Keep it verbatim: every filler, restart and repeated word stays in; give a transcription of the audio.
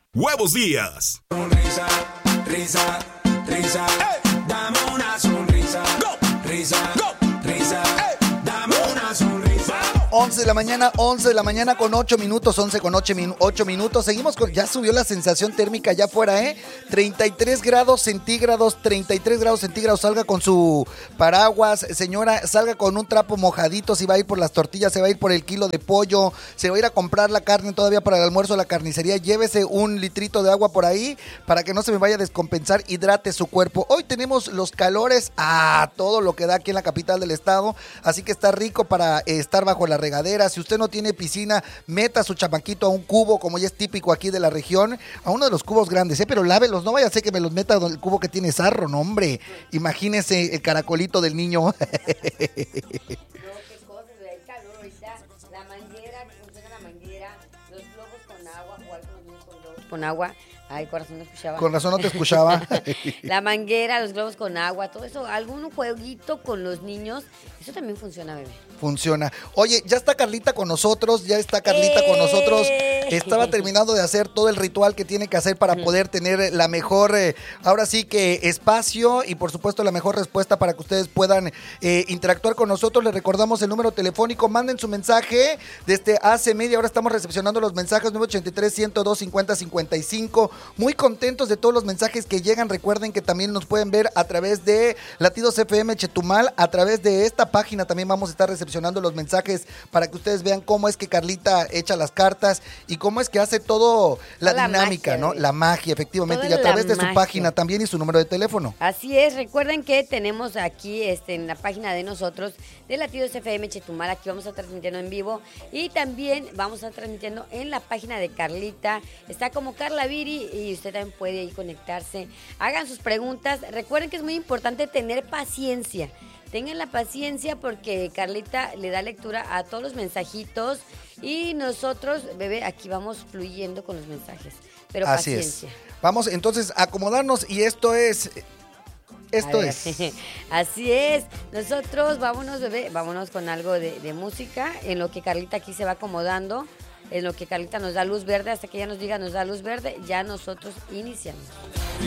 Huevos Díaz. Sonrisa, risa, risa, hey. Dame una sonrisa, go. Risa, go. Risa, hey. Dame una sonrisa. once de la mañana, once de la mañana con ocho minutos, once con ocho, min- ocho minutos. Seguimos con, ya subió la sensación térmica allá afuera, ¿eh? treinta y tres grados centígrados, treinta y tres grados centígrados. Salga con su paraguas, señora, salga con un trapo mojadito. Si va a ir por las tortillas, se va a ir por el kilo de pollo, se va a ir a comprar la carne todavía para el almuerzo de la carnicería. Llévese un litrito de agua por ahí para que no se me vaya a descompensar. Hidrate su cuerpo. Hoy tenemos los calores a todo lo que da aquí en la capital del estado, así que está rico para eh, estar bajo la regadera. Si usted no tiene piscina, meta a su chamaquito a un cubo, como ya es típico aquí de la región, a uno de los cubos grandes, ¿eh? Pero lávelos, no vaya a ser que me los meta el cubo que tiene sarro, no, hombre. Imagínese el caracolito del niño. No, qué cosas, hay calor ahorita. La manguera, que funciona la manguera, los globos con agua, jugar con los niños con globos con agua. Ay, corazón, no escuchaba. Con razón no te escuchaba. La manguera, los globos con agua, todo eso, algún jueguito con los niños, eso también funciona, bebé. Funciona. Oye, ya está Carlita con nosotros, ya está Carlita con nosotros. Estaba terminando de hacer todo el ritual que tiene que hacer para poder tener la mejor, eh, ahora sí que espacio y por supuesto la mejor respuesta para que ustedes puedan eh, interactuar con nosotros. Les recordamos el número telefónico, manden su mensaje desde hace media hora. Estamos recepcionando los mensajes, número ochenta y tres, ciento dos, cincuenta, cincuenta y cinco. Muy contentos de todos los mensajes que llegan. Recuerden que también nos pueden ver a través de Latidos F M Chetumal, a través de esta página también vamos a estar recepcionando los mensajes para que ustedes vean cómo es que Carlita echa las cartas y cómo es que hace todo la, la dinámica, magia, ¿no? ¿eh? La magia, efectivamente, Toda y a través la de su magia. página también y su número de teléfono. Así es, recuerden que tenemos aquí este, en la página de nosotros, de Latidos F M Chetumal, aquí vamos a estar transmitiendo en vivo y también vamos a estar transmitiendo en la página de Carlita, está como Carla Viri y usted también puede ahí conectarse, hagan sus preguntas, recuerden que es muy importante tener paciencia, tengan la paciencia porque Carlita le da lectura a todos los mensajitos y nosotros, bebé, aquí vamos fluyendo con los mensajes, pero Así paciencia. es. Vamos entonces a acomodarnos y esto es... Esto A ver, es. Así es. Nosotros, vámonos, bebé, vámonos con algo de, de música, en lo que Carlita aquí se va acomodando, en lo que Carlita nos da luz verde, hasta que ella nos diga nos da luz verde, ya nosotros iniciamos.